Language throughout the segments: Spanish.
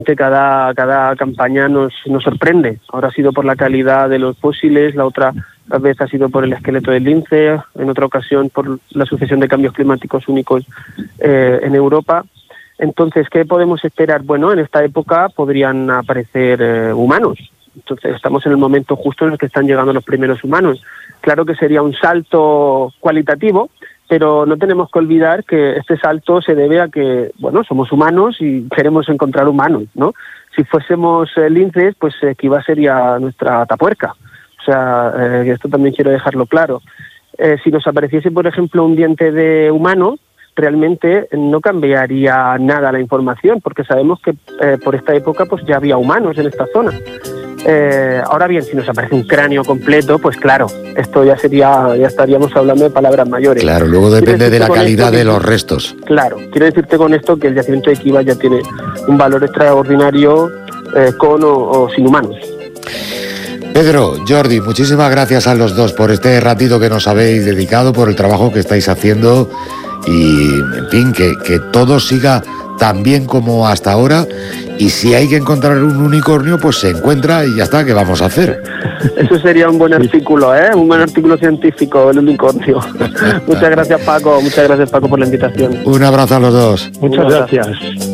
Cada campaña nos sorprende. Ahora ha sido por la calidad de los fósiles, la otra vez ha sido por el esqueleto del lince, en otra ocasión por la sucesión de cambios climáticos únicos en Europa. Entonces, ¿qué podemos esperar? Bueno, en esta época podrían aparecer humanos. Entonces, estamos en el momento justo en el que están llegando los primeros humanos. Claro que sería un salto cualitativo, pero no tenemos que olvidar que este salto se debe a que, bueno, somos humanos y queremos encontrar humanos, ¿no? Si fuésemos linces, pues Kiva sería nuestra tapuerca. O sea, esto también quiero dejarlo claro. Si nos apareciese, por ejemplo, un diente de humano, realmente no cambiaría nada la información, porque sabemos que por esta época pues ya había humanos en esta zona. Ahora bien, si nos aparece un cráneo completo, pues claro, esto ya estaríamos hablando de palabras mayores. Claro, luego depende de la calidad de los restos. Claro, quiero decirte con esto que el yacimiento de Kiva ya tiene un valor extraordinario con o sin humanos. Pedro, Jordi, muchísimas gracias a los dos por este ratito que nos habéis dedicado, por el trabajo que estáis haciendo y, en fin, que todo siga tan bien como hasta ahora. Y si hay que encontrar un unicornio, pues se encuentra y ya está, ¿qué vamos a hacer? Eso sería un buen artículo, un buen artículo científico, el unicornio. Muchas gracias, Paco, por la invitación. Un abrazo a los dos. Muchas gracias.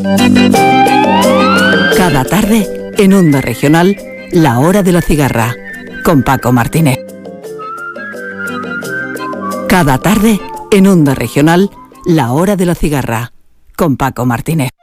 Cada tarde, en Onda Regional, La Hora de la Cigarra, con Paco Martínez. Cada tarde, en Onda Regional, La Hora de la Cigarra, con Paco Martínez.